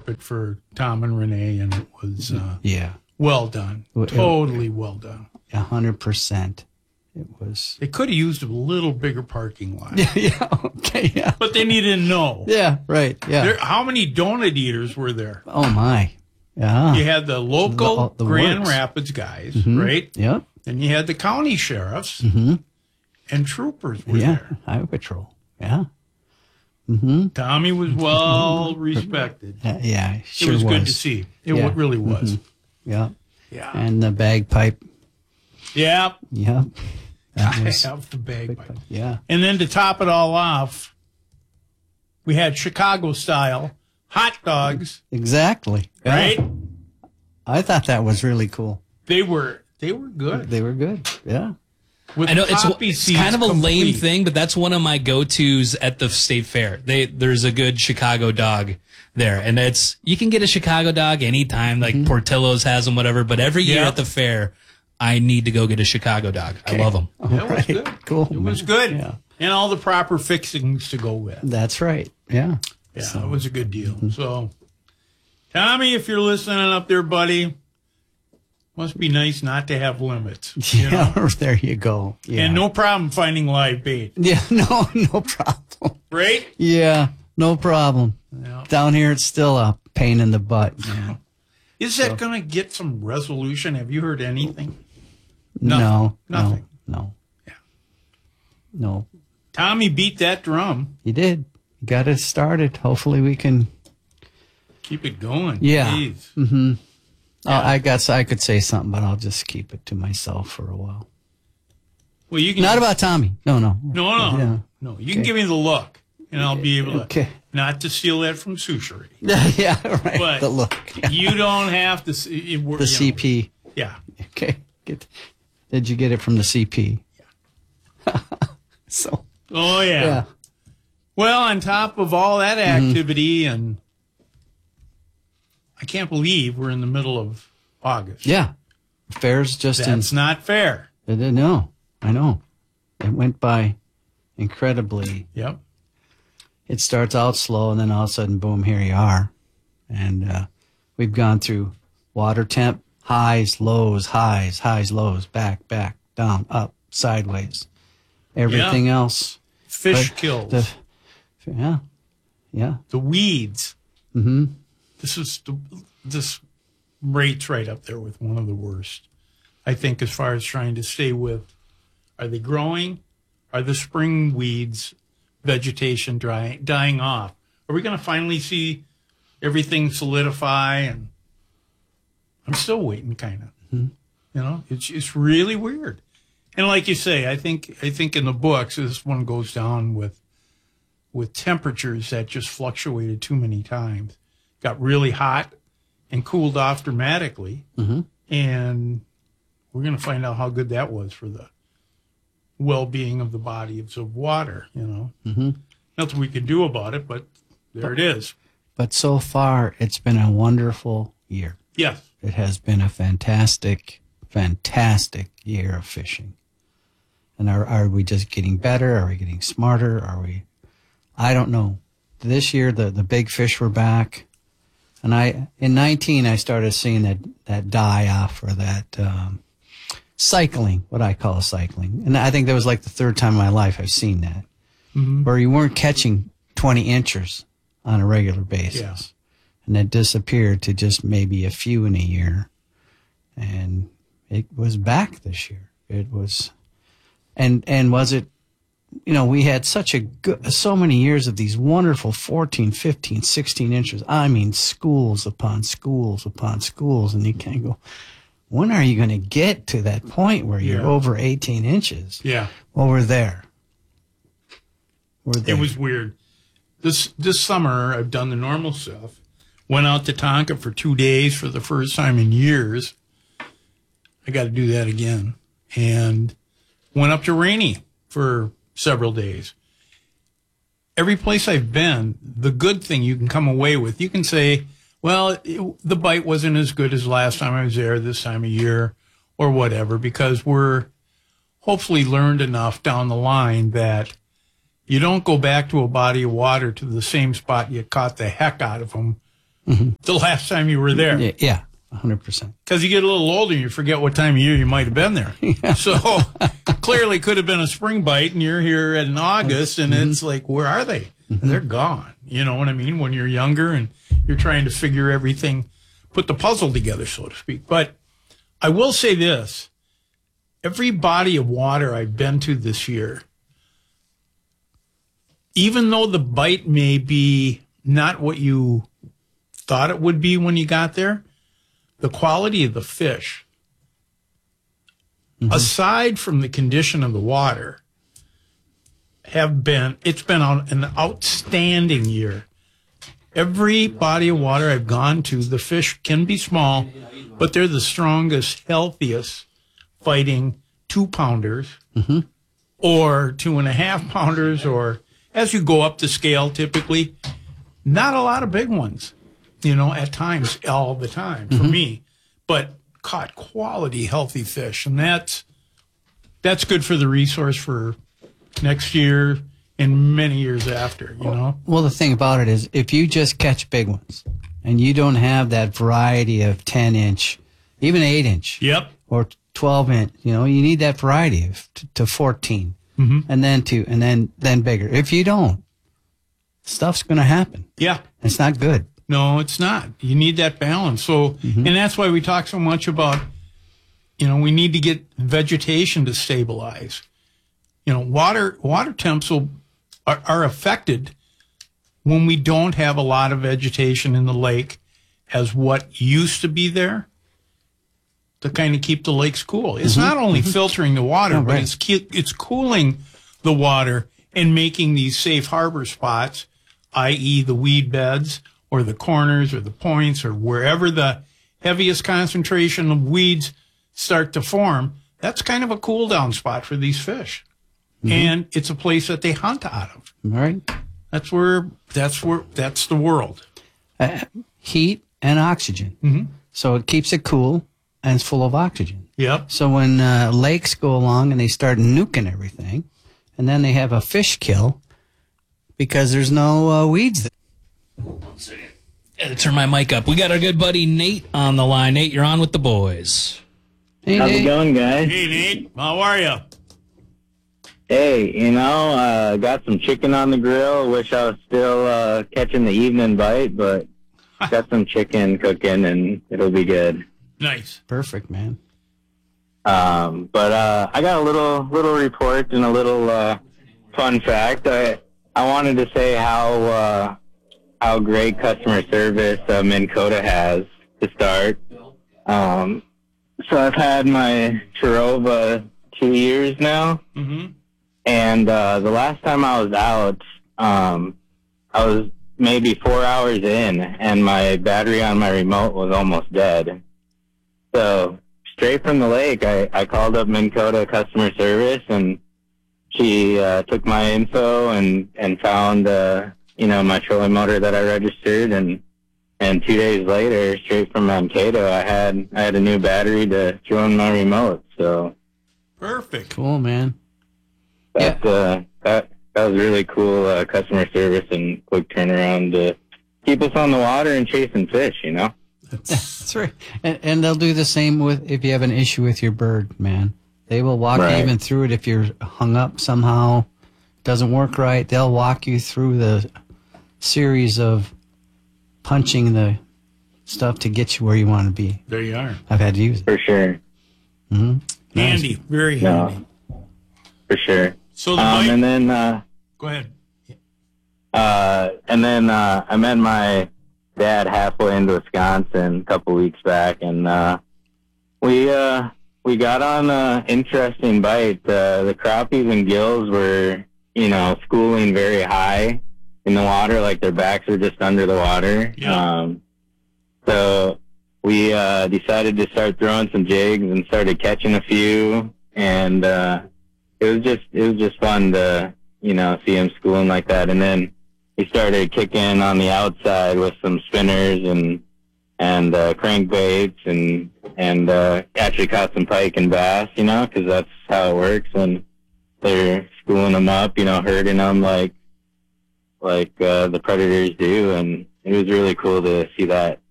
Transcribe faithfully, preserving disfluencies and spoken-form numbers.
carpet for Tom and Renee, and it was uh, yeah, well done. It, totally well done. A hundred percent. It was. They could have used a little bigger parking lot. Yeah, yeah, okay, yeah. But they needed to know. Yeah, right, yeah. There, how many donut eaters were there? Oh, my. Yeah. You had the local the, the Grand works. Rapids guys, mm-hmm. right? Yep. Then you had the county sheriffs mm-hmm. and troopers were yeah. there. Highway Patrol. Yeah. Mm-hmm. Tommy was well respected. Uh, yeah, sure it was, was good to see. It yeah. really was. Mm-hmm. Yeah. Yeah. And the bagpipe. Yeah. Yeah. I have the bagpipe. Yeah. And then to top it all off, we had Chicago style hot dogs. Exactly. Yeah. Right? I thought that was really cool. They were they were good. They were good. Yeah. With I know it's, poppy it's seeds kind of a complete. lame thing, but that's one of my go-tos at the state fair. They there's a good Chicago dog there, and it's you can get a Chicago dog anytime. Like mm-hmm. Portillo's has them, whatever. But every year yeah. at the fair, I need to go get a Chicago dog. Okay. I love them. That was right. good. Cool. It was good. Yeah. And all the proper fixings to go with. That's right. Yeah. Yeah, so. it was a good deal. Mm-hmm. So, Tommy, if you're listening up there, buddy, must be nice not to have limits. You yeah, know? there you go. Yeah. And no problem finding live bait. Yeah, no, no problem. Right? Yeah, no problem. Yeah. Down here, it's still a pain in the butt, man. Is that so. going to get some resolution? Have you heard anything? Nothing. No. Nothing. No. No. Yeah. No. Tommy beat that drum. He did. Got it started. Hopefully we can keep it going. Yeah. Jeez. Mm-hmm. Yeah. Uh, I guess I could say something, but I'll just keep it to myself for a while. Well, you can not about Tommy. No, no, no, no, yeah. no. You okay. can give me the look, and I'll be able to. Okay. Not to steal that from Sushery. yeah, right. But the look. you don't have to. See, it, the C P. Know. Yeah. Okay. Get. Did you get it from the C P? Yeah. so. Oh yeah. Yeah. Well, on top of all that activity, mm-hmm. and I can't believe we're in the middle of August. Yeah. Fair's just That's in, not fair. No, I know. It went by incredibly. Yep. It starts out slow, and then all of a sudden, boom, here you are. And uh, we've gone through water temp, highs, lows, highs, highs, lows, back, back, down, up, sideways. Everything yeah. else. Fish kills. The, yeah. Yeah. The weeds. Mm-hmm. This is the, this rate's right up there with one of the worst. I think as far as trying to stay with, are they growing? Are the spring weeds, vegetation dry, dying off? Are we going to finally see everything solidify? And I'm still waiting, kind of. Mm-hmm. You know, it's it's really weird. And like you say, I think I think in the books this one goes down with with temperatures that just fluctuated too many times. Got really hot and cooled off dramatically. Mm-hmm. And we're going to find out how good that was for the well-being of the bodies of water, you know. Mm-hmm. Nothing we can do about it, but there it is. But so far, it's been a wonderful year. Yes. It has been a fantastic, fantastic year of fishing. And are, are we just getting better? Are we getting smarter? Are we, I don't know. This year, the, the big fish were back. And I, in nineteen, I started seeing that, that die off or that, um, cycling, what I call cycling. And I think that was like the third time in my life I've seen that. Mm-hmm. Where you weren't catching twenty inchers on a regular basis. Yeah. And it disappeared to just maybe a few in a year. And it was back this year. It was, and, and was it, you know, we had such a good, so many years of these wonderful fourteen, fifteen, sixteen inches. I mean, schools upon schools upon schools. And you kind of go, when are you going to get to that point where you're Yeah. over eighteen inches? Yeah. Well, we're there. We're there. It was weird. This this summer, I've done the normal stuff. Went out to Tonka for two days for the first time in years. I got to do that again. And went up to Rainy for several days. Every place I've been, the good thing you can come away with, you can say, well, it, the bite wasn't as good as last time I was there this time of year or whatever, because we're hopefully learned enough down the line that you don't go back to a body of water to the same spot you caught the heck out of them the last time you were there. Yeah, yeah, one hundred percent. Because you get a little older and you forget what time of year you might have been there. Yeah. So clearly could have been a spring bite and you're here in August and mm-hmm. it's like, where are they? Mm-hmm. They're gone. You know what I mean? When you're younger and you're trying to figure everything, put the puzzle together, so to speak. But I will say this. Every body of water I've been to this year, even though the bite may be not what you thought it would be when you got there, the quality of the fish, mm-hmm. aside from the condition of the water, have been, it's been an outstanding year. Every body of water I've gone to, the fish can be small, but they're the strongest, healthiest fighting two pounders mm-hmm. or two and a half pounders, or as you go up the scale, typically, not a lot of big ones, you know, at times, all the time for mm-hmm. me, but caught quality, healthy fish. And that's, that's good for the resource for next year and many years after, you know? Well, the thing about it is if you just catch big ones and you don't have that variety of ten inch, even eight inch. Yep. Or twelve inch, you know, you need that variety of to, to fourteen mm-hmm. and then to, and then, then bigger. If you don't, stuff's going to happen. Yeah. It's not good. No, it's not. You need that balance. So, mm-hmm. and that's why we talk so much about, you know, we need to get vegetation to stabilize. You know, water, water temps will, are, are affected when we don't have a lot of vegetation in the lake as what used to be there to kind of keep the lakes cool. It's mm-hmm. not only mm-hmm. filtering the water, oh, but right. it's, it's cooling the water and making these safe harbor spots, that is the weed beds or the corners or the points or wherever the heaviest concentration of weeds start to form. That's kind of a cool down spot for these fish. Mm-hmm. And it's a place that they hunt out of. All right. That's where, that's where, that's the world. Uh, heat and oxygen. Mm-hmm. So it keeps it cool and it's full of oxygen. Yep. So when uh, lakes go along and they start nuking everything, and then they have a fish kill because there's no uh, weeds there. One second. Gotta turn my mic up. We got our good buddy Nate on the line. Nate, you're on with the boys. Hey, How's Nate. it going, guys? Hey, Nate. How are you? Hey, you know, uh, got some chicken on the grill. Wish I was still uh, catching the evening bite, but got some chicken cooking, and it'll be good. Nice. Perfect, man. Um, but uh, I got a little little report and a little uh, fun fact. I I wanted to say how uh, how great customer service uh, Minn Kota has to start. Um, so I've had my Terova two years now. Mm-hmm. And uh, the last time I was out, um, I was maybe four hours in, and my battery on my remote was almost dead. So straight from the lake, I, I called up Minn Kota customer service, and she uh, took my info and and found uh, you know my trolling motor that I registered, and and two days later, straight from Mankato, I had I had a new battery to throw in my remote. So perfect, cool, man. That, yeah. uh, that, that was really cool uh, customer service and quick turnaround to keep us on the water and chasing fish, you know? That's right. And, and they'll do the same with if you have an issue with your bird, man. They will walk right. you even through it if you're hung up somehow, doesn't work right. They'll walk you through the series of punching the stuff to get you where you want to be. There you are. I've had to use it. For sure. Mm-hmm. Handy. Nice. Very handy. No, for sure. So the um, bite, and then uh, go ahead. Uh, and then uh, I met my dad halfway into Wisconsin a couple weeks back, and uh, we uh, we got on an interesting bite. Uh, the crappies and gills were, you know, schooling very high in the water, like their backs are just under the water. Yeah. Um, so we uh, decided to start throwing some jigs and started catching a few, and uh, it was just it was just fun to, you know, see him schooling like that. And then we started kicking on the outside with some spinners and and uh, crankbaits, and and uh, actually caught some pike and bass, you know, because that's how it works when they're schooling them up, you know, herding them like like uh, the predators do, and it was really cool to see that